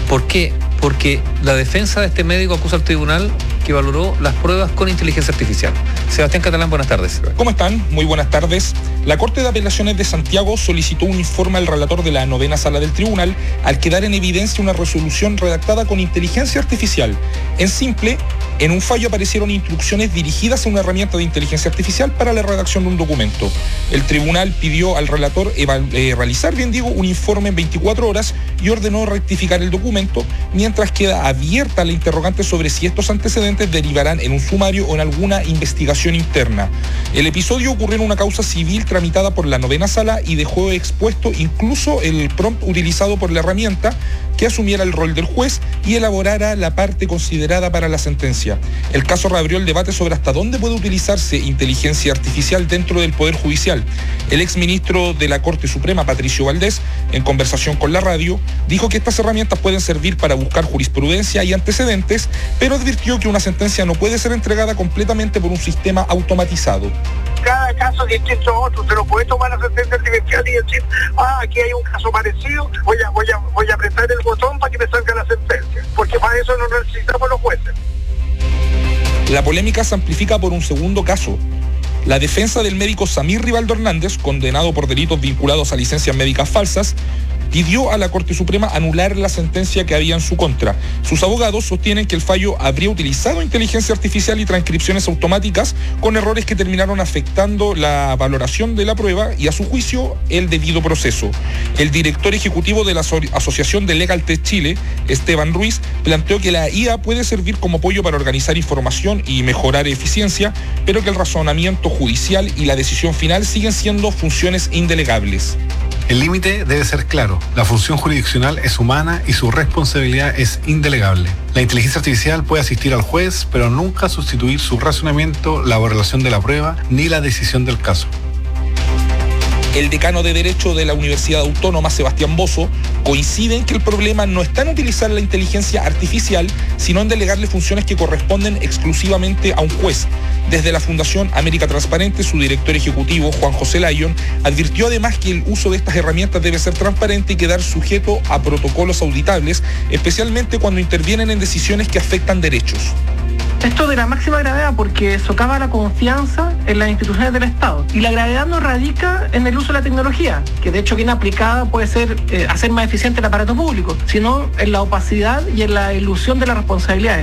¿Por qué? Porque la defensa de este médico acusa al tribunal que valoró las pruebas con inteligencia artificial. Sebastián Catalán, buenas tardes. ¿Cómo están? Muy buenas tardes. La Corte de Apelaciones de Santiago solicitó un informe al relator de la 9ª Sala del Tribunal al quedar en evidencia una resolución redactada con inteligencia artificial. En simple, en un fallo aparecieron instrucciones dirigidas a una herramienta de inteligencia artificial para la redacción de un documento. El tribunal pidió al relator realizar, un informe en 24 horas y ordenó rectificar el documento, mientras queda abierta la interrogante sobre si estos antecedentes derivarán en un sumario o en alguna investigación interna. El episodio ocurrió en una causa civil tramitada por la 9ª Sala y dejó expuesto incluso el prompt utilizado por la herramienta, que asumiera el rol del juez y elaborara la parte considerada para la sentencia. El caso reabrió el debate sobre hasta dónde puede utilizarse inteligencia artificial dentro del Poder Judicial. El exministro de la Corte Suprema, Patricio Valdés, en conversación con la radio, dijo que estas herramientas pueden servir para buscar jurisprudencia y antecedentes, pero advirtió que una sentencia no puede ser entregada completamente por un sistema automatizado. Cada caso es distinto a otro, se lo puede tomar la sentencia artificial y decir, aquí hay un caso parecido, voy a apretar el botón para que me salga la sentencia, porque para eso no necesitamos los jueces. La polémica se amplifica por un segundo caso. La defensa del médico Samir Rivaldo Hernández, condenado por delitos vinculados a licencias médicas falsas, pidió a la Corte Suprema anular la sentencia que había en su contra. Sus abogados sostienen que el fallo habría utilizado inteligencia artificial y transcripciones automáticas con errores que terminaron afectando la valoración de la prueba y, a su juicio, el debido proceso. El director ejecutivo de la Asociación de Legal Tech Chile, Esteban Ruiz, planteó que la IA puede servir como apoyo para organizar información y mejorar eficiencia, pero que el razonamiento judicial y la decisión final siguen siendo funciones indelegables. El límite debe ser claro. La función jurisdiccional es humana y su responsabilidad es indelegable. La inteligencia artificial puede asistir al juez, pero nunca sustituir su razonamiento, la valoración de la prueba ni la decisión del caso. El decano de Derecho de la Universidad Autónoma, Sebastián Bozo, coincide en que el problema no está en utilizar la inteligencia artificial, sino en delegarle funciones que corresponden exclusivamente a un juez. Desde la Fundación América Transparente, su director ejecutivo, Juan José Lyon, advirtió además que el uso de estas herramientas debe ser transparente y quedar sujeto a protocolos auditables, especialmente cuando intervienen en decisiones que afectan derechos. Esto de la máxima gravedad porque socava la confianza en las instituciones del Estado. Y la gravedad no radica en el uso de la tecnología, que de hecho bien aplicada puede ser hacer más eficiente el aparato público, sino en la opacidad y en la ilusión de las responsabilidades.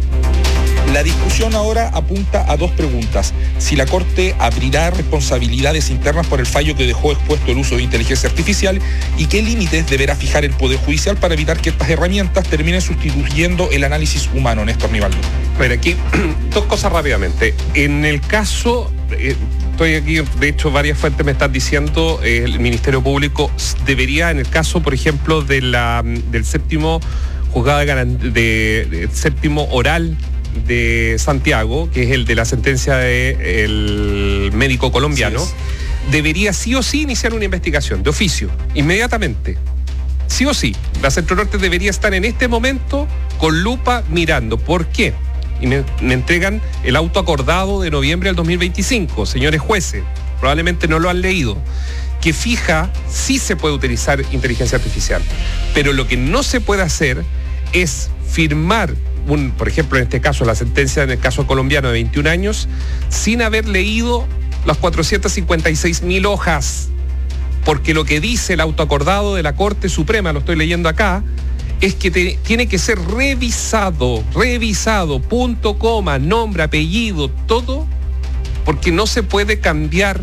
La discusión ahora apunta a dos preguntas: si la Corte abrirá responsabilidades internas por el fallo que dejó expuesto el uso de inteligencia artificial, y qué límites deberá fijar el Poder Judicial para evitar que estas herramientas terminen sustituyendo el análisis humano. Néstor Nivaldo. A ver, aquí dos cosas rápidamente. En el caso, estoy aquí, de hecho varias fuentes me están diciendo, el Ministerio Público debería, en el caso, por ejemplo, del séptimo juzgado de séptimo oral de Santiago, que es el de la sentencia del médico colombiano, sí, debería sí o sí iniciar una investigación de oficio, inmediatamente. Sí o sí. La Centro Norte debería estar en este momento con lupa mirando. ¿Por qué? Y me entregan el auto acordado de noviembre del 2025, señores jueces, probablemente no lo han leído, que fija sí se puede utilizar inteligencia artificial, pero lo que no se puede hacer es firmar por ejemplo, en este caso, la sentencia en el caso colombiano de 21 años, sin haber leído las 456.000 hojas, porque lo que dice el autoacordado de la Corte Suprema, lo estoy leyendo acá, es que tiene que ser revisado, punto, coma, nombre, apellido, todo, porque no se puede cambiar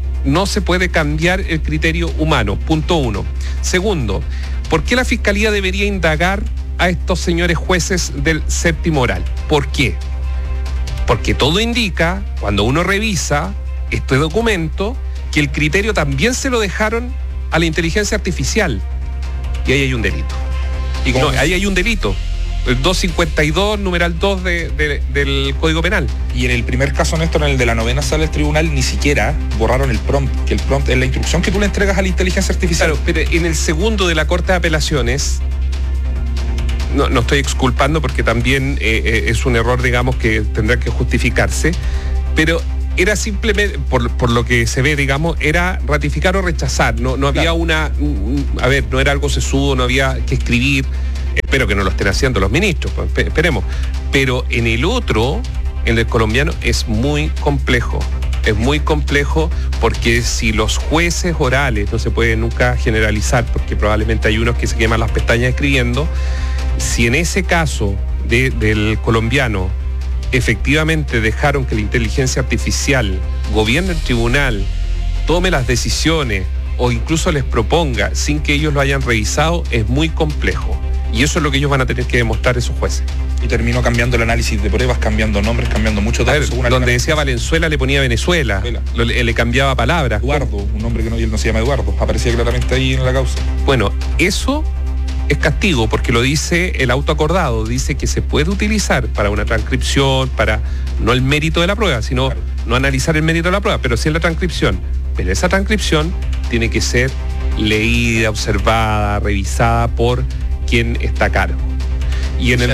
el criterio humano, punto uno. Segundo, ¿por qué la Fiscalía debería indagar a estos señores jueces del séptimo oral? ¿Por qué? Porque todo indica, cuando uno revisa este documento, que el criterio también se lo dejaron a la inteligencia artificial. Y ahí hay un delito. Ahí hay un delito. El 252, numeral 2 del Código Penal. Y en el primer caso, Néstor, en el de la 9ª Sala del Tribunal, ni siquiera borraron el prompt, que el prompt es la instrucción que tú le entregas a la inteligencia artificial. Claro, pero en el segundo de la Corte de Apelaciones, no estoy exculpando porque también es un error, digamos, que tendrá que justificarse, pero era simplemente, por lo que se ve, digamos, era ratificar o rechazar, no había no era algo sesudo, no había que escribir. Espero que no lo estén haciendo los ministros, pues, esperemos. Pero en el otro, en el colombiano, es muy complejo. Es muy complejo porque si los jueces orales, no se puede nunca generalizar porque probablemente hay unos que se queman las pestañas escribiendo, si en ese caso del colombiano efectivamente dejaron que la inteligencia artificial gobierne el tribunal, tome las decisiones o incluso les proponga sin que ellos lo hayan revisado, es muy complejo. Y eso es lo que ellos van a tener que demostrar esos jueces. Y terminó cambiando el análisis de pruebas, cambiando nombres, cambiando muchos datos. Donde decía Valenzuela le ponía Venezuela, le cambiaba palabras. Eduardo, un nombre que no, él no se llama Eduardo, aparecía claramente ahí en la causa. Bueno, eso es castigo porque lo dice el auto acordado, dice que se puede utilizar para una transcripción, para no el mérito de la prueba, sino no analizar el mérito de la prueba, pero sí en la transcripción. Pero esa transcripción tiene que ser leída, observada, revisada por quien está a cargo. Y en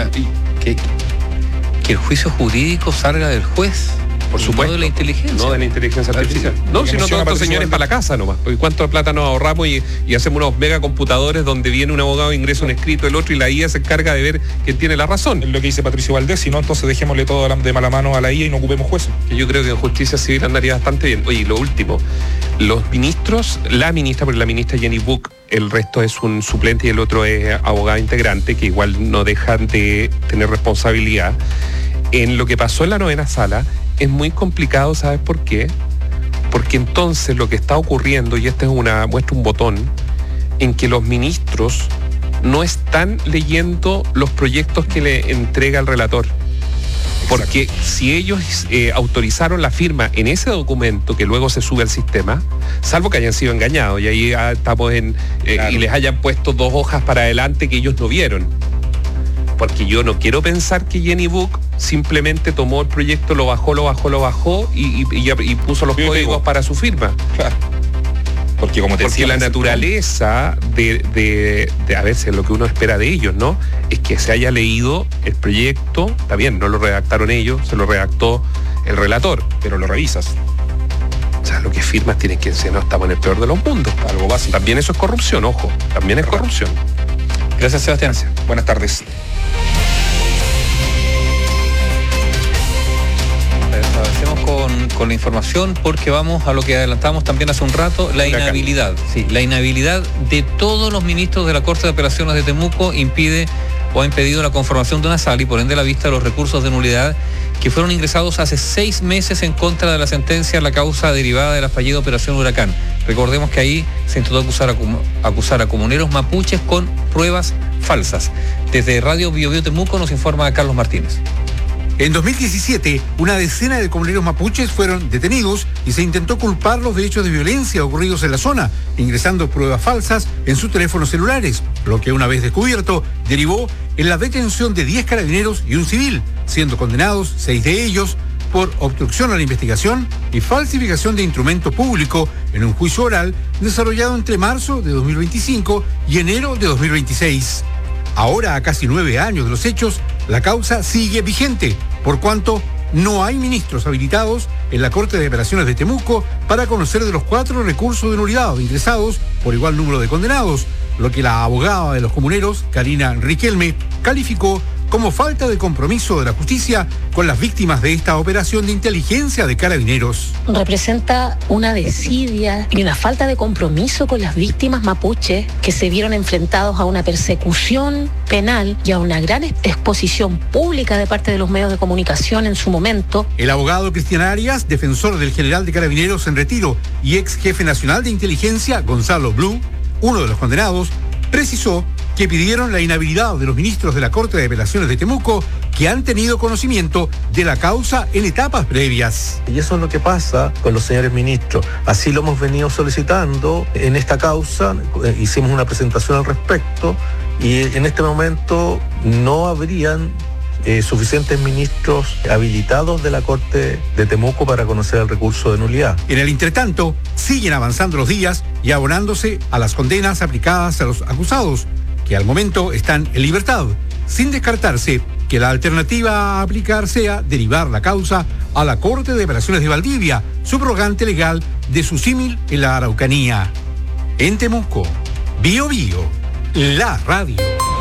que el juicio jurídico salga del juez. Por supuesto. No de la inteligencia. No de la inteligencia artificial. No, si no todos estos señores para la casa nomás. Porque cuánto plata nos ahorramos y hacemos unos megacomputadores donde viene un abogado, ingresa un escrito, el otro, y la IA se encarga de ver quién tiene la razón. Es lo que dice Patricio Valdés, si no, entonces dejémosle todo de mala mano a la IA y no ocupemos jueces. Que yo creo que en justicia civil andaría bastante bien. Oye, lo último, los ministros, la ministra, porque la ministra Jenny Book, el resto es un suplente y el otro es abogado integrante, que igual no dejan de tener responsabilidad. En lo que pasó en la 9ª sala, es muy complicado, ¿sabes por qué? Porque entonces lo que está ocurriendo, y esta es muestra un botón, en que los ministros no están leyendo los proyectos que le entrega el relator. Porque si ellos autorizaron la firma en ese documento que luego se sube al sistema, salvo que hayan sido engañados, y ahí estamos y les hayan puesto 2 hojas para adelante que ellos no vieron. Porque yo no quiero pensar que Jenny Book simplemente tomó el proyecto, lo bajó y puso los códigos para su firma. Claro. Porque como te decía, la naturaleza de a veces lo que uno espera de ellos, ¿no? Es que se haya leído el proyecto, está bien, no lo redactaron ellos, se lo redactó el relator, pero lo revisas. O sea, lo que firmas tiene que ser, no estamos en el peor de los mundos. Algo básico. También eso es corrupción, ojo, también es corrupción. Gracias, Sebastián. Buenas tardes. Avancemos con la información porque vamos a lo que adelantamos también hace un rato, la inhabilidad. Sí, la inhabilidad de todos los ministros de la Corte de Apelaciones de Temuco impide o ha impedido la conformación de una sala y por ende la vista de los recursos de nulidad que fueron ingresados hace 6 meses en contra de la sentencia en la causa derivada de la fallida operación Huracán. Recordemos que ahí se intentó acusar a comuneros mapuches con pruebas falsas. Desde Radio Bio Bio Temuco nos informa Carlos Martínez. En 2017, una decena de comuneros mapuches fueron detenidos y se intentó culparlos de hechos de violencia ocurridos en la zona, ingresando pruebas falsas en sus teléfonos celulares, lo que una vez descubierto derivó en la detención de 10 carabineros y un civil, siendo condenados 6 de ellos por obstrucción a la investigación y falsificación de instrumento público en un juicio oral desarrollado entre marzo de 2025 y enero de 2026. Ahora, a casi 9 años de los hechos, la causa sigue vigente, por cuanto no hay ministros habilitados en la Corte de Apelaciones de Temuco para conocer de los 4 recursos de nulidad ingresados por igual número de condenados, lo que la abogada de los comuneros, Karina Riquelme, calificó como falta de compromiso de la justicia con las víctimas de esta operación de inteligencia de carabineros. Representa una desidia y una falta de compromiso con las víctimas mapuches que se vieron enfrentados a una persecución penal y a una gran exposición pública de parte de los medios de comunicación en su momento. El abogado Cristian Arias, defensor del general de carabineros en retiro y ex jefe nacional de inteligencia, Gonzalo Blue, uno de los condenados, precisó que pidieron la inhabilidad de los ministros de la Corte de Apelaciones de Temuco que han tenido conocimiento de la causa en etapas previas. Y eso es lo que pasa con los señores ministros. Así lo hemos venido solicitando en esta causa, hicimos una presentación al respecto y en este momento no habrían suficientes ministros habilitados de la Corte de Temuco para conocer el recurso de nulidad. En el entretanto, siguen avanzando los días y abonándose a las condenas aplicadas a los acusados, que al momento están en libertad, sin descartarse que la alternativa a aplicar sea derivar la causa a la Corte de Apelaciones de Valdivia, subrogante legal de su símil en la Araucanía. En Temuco, Bio Bio, la radio.